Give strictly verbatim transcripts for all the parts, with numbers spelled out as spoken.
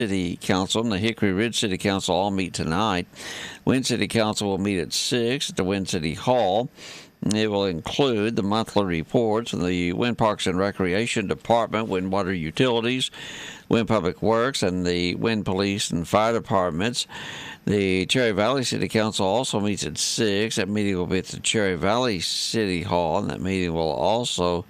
City Council and the Hickory Ridge City Council all meet tonight. Wynne City Council will meet at six at the Wynne City Hall. It will include the monthly reports from the Wynne Parks and Recreation Department, Wynne Water Utilities, Wynne Public Works, and the Wynne Police and Fire Departments. The Cherry Valley City Council also meets at six. That meeting will be at the Cherry Valley City Hall, and that meeting will also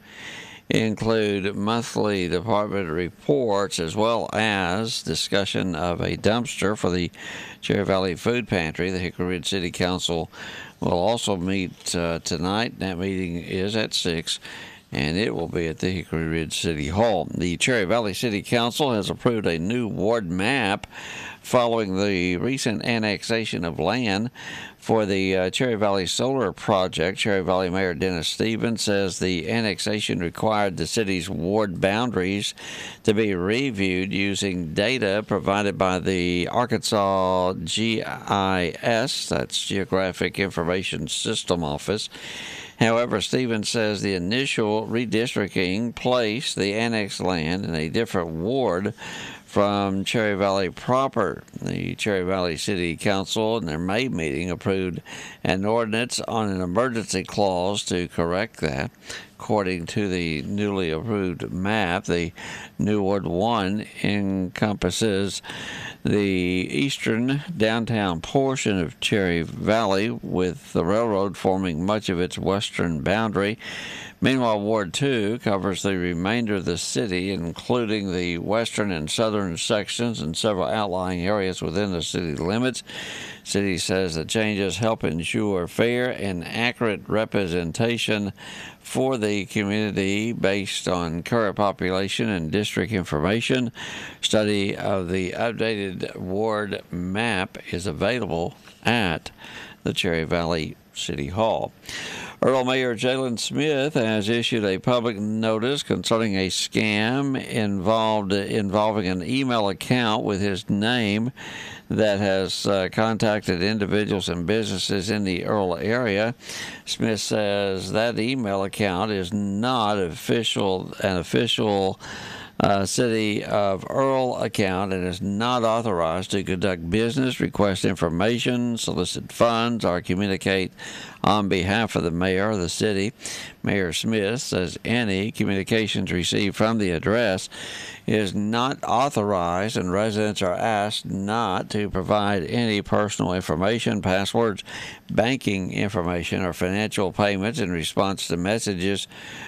include monthly department reports as well as discussion of a dumpster for the Cherry Valley Food Pantry. The Hickory Ridge City Council will also meet uh, tonight. That meeting is at six, and it will be at the Hickory Ridge City Hall. The Cherry Valley City Council has approved a new ward map following the recent annexation of land for the uh, Cherry Valley Solar Project. Cherry Valley Mayor Dennis Stevens says the annexation required the city's ward boundaries to be reviewed using data provided by the Arkansas G I S, that's Geographic Information System Office. However, Stevens says the initial redistricting placed the annexed land in a different ward from Cherry Valley proper. The Cherry Valley City Council, in their May meeting, approved an ordinance on an emergency clause to correct that. According to the newly approved map, the new Ward one encompasses the eastern downtown portion of Cherry Valley, with the railroad forming much of its western boundary. Meanwhile, Ward two covers the remainder of the city, including the western and southern sections and several outlying areas within the city limits. City says the changes help ensure fair and accurate representation for the community based on current population and district information. Study of the updated ward map is available at the Cherry Valley City Hall. Earl Mayor Jalen Smith has issued a public notice concerning a scam involved involving an email account with his name that has uh, contacted individuals and businesses in the Earl area. Smith says that email account is not official, an official Uh, City of Earl account and is not authorized to conduct business, request information, solicit funds, or communicate on behalf of the mayor of the city. Mayor Smith says any communications received from the address is not authorized, and residents are asked not to provide any personal information, passwords, banking information, or financial payments in response to messages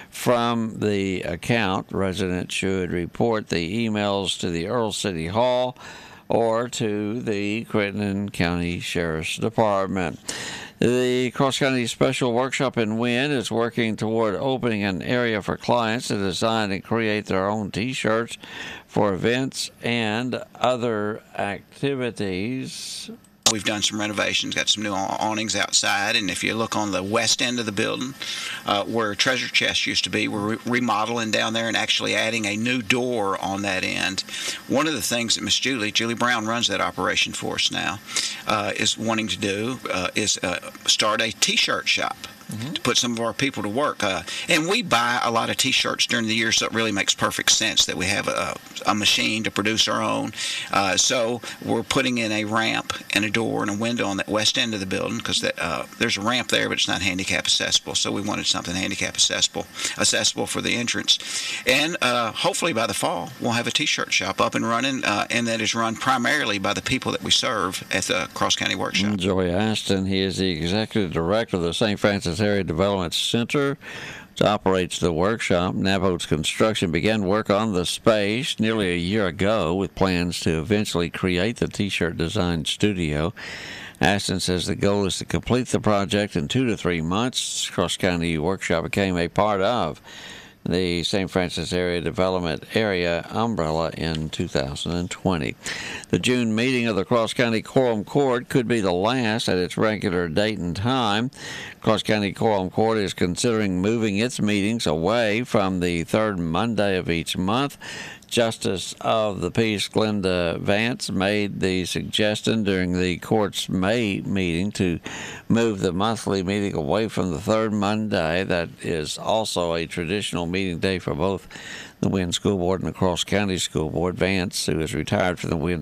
from the account. Residents should report the emails to the Earl City Hall or to the Crittenden County Sheriff's Department. The Cross County Special Workshop in Wynne is working toward opening an area for clients to design and create their own T-shirts for events and other activities. We've done some renovations, got some new awnings outside, and if you look on the west end of the building, uh, where Treasure Chest used to be, we're re- remodeling down there and actually adding a new door on that end. One of the things that Miss Julie, Julie Brown runs that operation for us now, uh, is wanting to do uh, is uh, start a T-shirt shop. Mm-hmm. To put some of our people to work. Uh, and we buy a lot of T-shirts during the year, so it really makes perfect sense that we have a, a machine to produce our own. Uh, so we're putting in a ramp and a door and a window on that west end of the building, because uh, there's a ramp there, but it's not handicap accessible. So we wanted something handicap accessible, accessible for the entrance. And uh, hopefully by the fall, we'll have a T-shirt shop up and running, uh, and that is run primarily by the people that we serve at the Cross County Workshop. Joey Aston, he is the executive director of the Saint Francis Area Development Center, which operates the workshop. Nabholz Construction began work on the space nearly a year ago with plans to eventually create the T-shirt design studio. Aston says the goal is to complete the project in two to three months. Cross County Workshop became a part of the Saint Francis Area Development Area umbrella in two thousand twenty. The June meeting of the Cross County Quorum Court could be the last at its regular date and time. Cross County Quorum Court is considering moving its meetings away from the third Monday of each month. Justice of the Peace Glenda Vance made the suggestion during the court's May meeting to move the monthly meeting away from the third Monday. That is also a traditional meeting day for both the Wynn School Board and the Cross County School Board. Vance, who is retired from the Wynn